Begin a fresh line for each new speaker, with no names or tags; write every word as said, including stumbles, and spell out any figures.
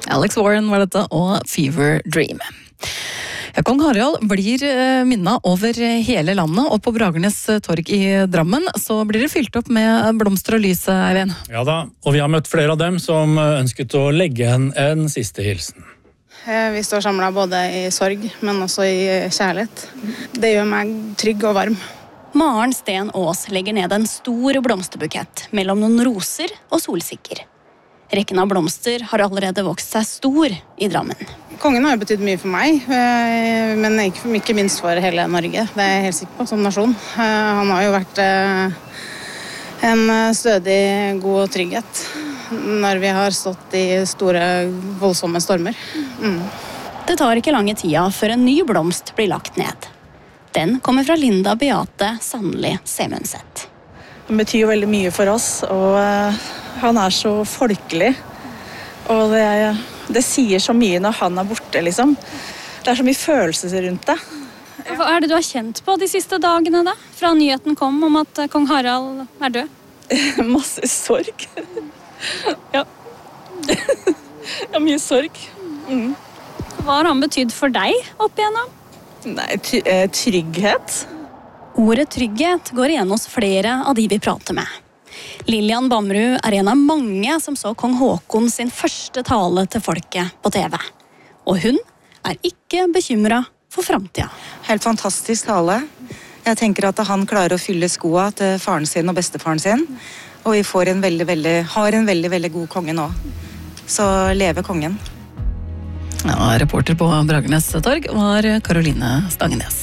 Alex Warren var dette, og Fever Dream. Ja, Kong Harald blir minnet over hele landet, og på Bragernes torg i Drammen så blir det fylt opp med blomster og lys, Eivind.
Ja da, og vi har møtt flere av dem som ønsket å legge en, en siste hilsen.
Vi står samlet både i sorg, men også i kjærlighet. Det gjør meg trygg og varm.
Maren Sten Aas legger ned en stor blomsterbukett mellom noen roser og solsikker. Rekken av blomster har allerede vokst seg stor i Drammen.
Kongen har jo betydd mye for meg, men ikke, ikke minst for hele Norge. Det er jeg helt sikker på, som nasjon. Han har jo vært en stødig, god trygghet når vi har stått i store, voldsomme stormer. Mm.
Det tar ikke lange tida før en ny blomst blir lagt ned. Den kommer fra Linda Beate Sandli Semundset.
Den betyr jo veldig mye for oss, og han er så folkelig. Og det, det sier så mye når han er borte, liksom. Det er så mye følelser rundt det.
Hva er det du har kjent på de siste dagene da? Fra nyheten kom om at kong Harald er død?
Masse sorg. Ja. Ja, mye sorg. Mm.
Hva har han betydd for deg opp igjennom?
Nei, trygghet.
Ordet trygghet går igjen hos flere av de vi prater med. Lillian Bamrud er en av mange som så kong Håkon sin første tale til folket på T V. Og hun er ikke bekymret for fremtiden.
Helt fantastisk tale. Jeg tenker at han klarer å fylle skoa til faren sin og bestefaren sin. Og vi får en veldig, veldig, har en veldig, veldig god konge nå. Så leve kongen.
Ja, reporter på Bragernes torg var Karoline Stangenes.